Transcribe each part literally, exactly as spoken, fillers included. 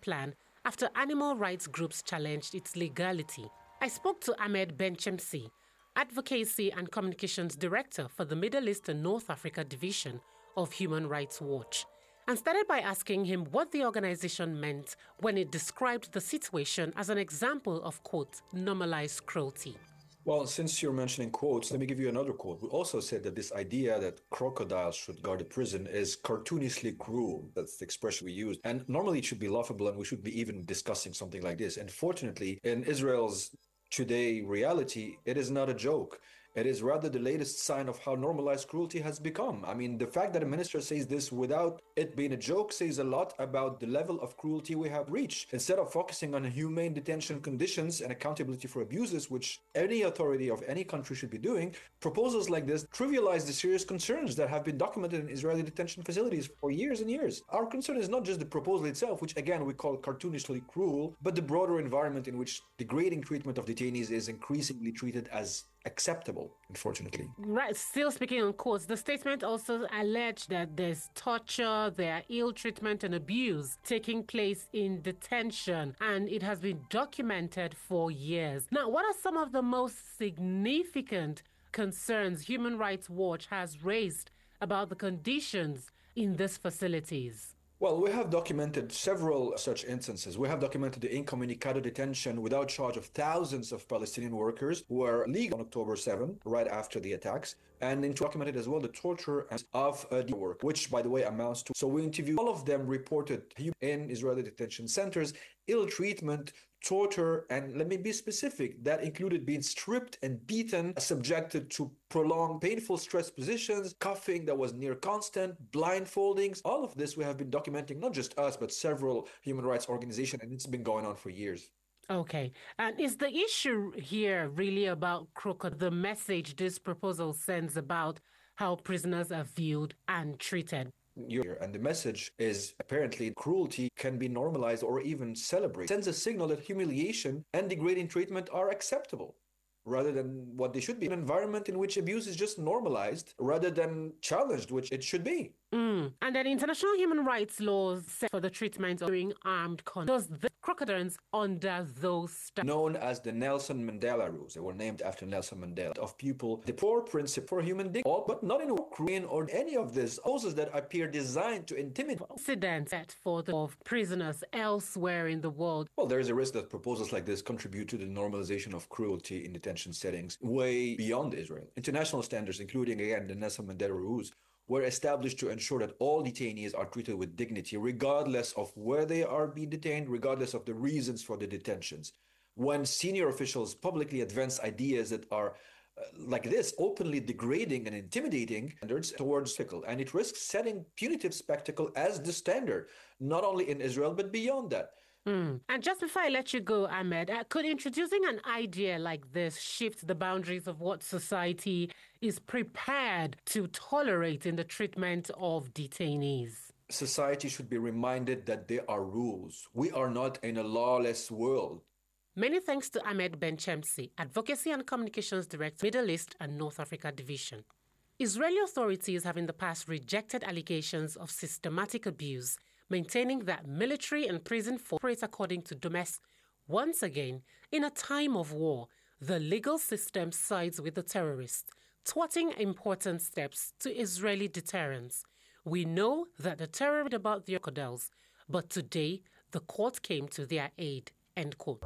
plan after animal rights groups challenged its legality. I spoke to Ahmed Benchemsi, Advocacy and Communications Director for the Middle East and North Africa Division of Human Rights Watch, and started by asking him what the organization meant when it described the situation as an example of, quote, normalized cruelty. Well, since you're mentioning quotes, let me give you another quote. We also said that this idea that crocodiles should guard a prison is cartoonishly cruel. That's the expression we use. And normally it should be laughable and we should be even discussing something like this. Unfortunately, in Israel's today reality, it is not a joke. It is rather the latest sign of how normalized cruelty has become. I mean, the fact that a minister says this without it being a joke says a lot about the level of cruelty we have reached. Instead of focusing on humane detention conditions and accountability for abuses, which any authority of any country should be doing, proposals like this trivialize the serious concerns that have been documented in Israeli detention facilities for years and years. Our concern is not just the proposal itself, which again we call cartoonishly cruel, but the broader environment in which degrading treatment of detainees is increasingly treated as acceptable, unfortunately. Right. Still speaking on courts, the statement also alleged that there's torture, there are ill treatment and abuse taking place in detention, and it has been documented for years. Now, what are some of the most significant concerns Human Rights Watch has raised about the conditions in these facilities? Well, we have documented several such instances. We have documented the incommunicado detention without charge of thousands of Palestinian workers who were legal on October seventh, right after the attacks, and then documented as well the torture of uh, the work, which, by the way, amounts to... So we interviewed all of them reported in Israeli detention centers, ill treatment, torture, and let me be specific, that included being stripped and beaten, subjected to prolonged painful stress positions, coughing that was near constant, blindfoldings. All of this we have been documenting, not just us, but several human rights organizations, and it's been going on for years. Okay. And is the issue here really about crocodile, the message this proposal sends about how prisoners are viewed and treated? And the message is apparently cruelty can be normalized or even celebrated. It sends a signal that humiliation and degrading treatment are acceptable, rather than what they should be. An environment in which abuse is just normalized rather than challenged, which it should be. Mm. And then international human rights laws set for the treatment of during armed conflict. Does the crocodiles under those standards? Known as the Nelson Mandela rules. They were named after Nelson Mandela. Of people, the poor principle for human dignity, but not in Ukraine or any of this. Poses that appear designed to intimidate. Incidents set for the of prisoners elsewhere in the world. Well, there is a risk that proposals like this contribute to the normalization of cruelty in detention settings way beyond Israel. International standards, including again the Nelson Mandela rules, were established to ensure that all detainees are treated with dignity, regardless of where they are being detained, regardless of the reasons for the detentions. When senior officials publicly advance ideas that are uh, like this, openly degrading and intimidating standards towards spectacle, and it risks setting punitive spectacle as the standard, not only in Israel, but beyond that. Mm. And just before I let you go, Ahmed, uh, could introducing an idea like this shift the boundaries of what society is prepared to tolerate in the treatment of detainees? Society should be reminded that there are rules. We are not in a lawless world. Many thanks to Ahmed Benchemsi, Advocacy and Communications Director, Middle East and North Africa Division. Israeli authorities have in the past rejected allegations of systematic abuse, maintaining that military and prison force operate according to domestic. Once again, in a time of war, the legal system sides with the terrorists, thwarting important steps to Israeli deterrence. We know that the terror about the crocodiles, but today the court came to their aid. End quote.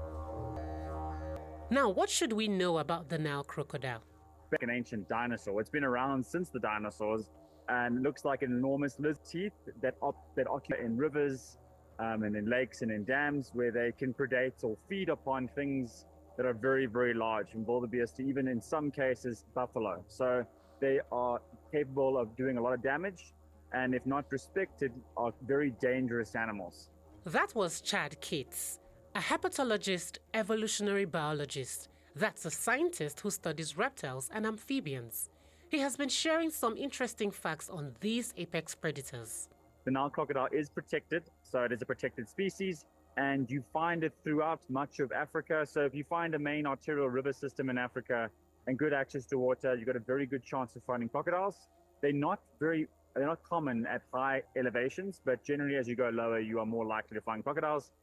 Now, what should we know about the Nile crocodile? An ancient dinosaur. It's been around since the dinosaurs, and looks like an enormous lizard teeth that op- that occupy in rivers um, and in lakes and in dams, where they can predate or feed upon things that are very, very large, from wildebeest to even in some cases buffalo. So they are capable of doing a lot of damage, and if not respected, are very dangerous animals. That was Chad Keats, a herpetologist, evolutionary biologist. That's a scientist who studies reptiles and amphibians. He has been sharing some interesting facts on these apex predators. The Nile crocodile is protected, so it is a protected species, and you find it throughout much of Africa. So if you find a main arterial river system in Africa and good access to water, you've got a very good chance of finding crocodiles. They're not very, they're not common at high elevations, but generally as you go lower, you are more likely to find crocodiles.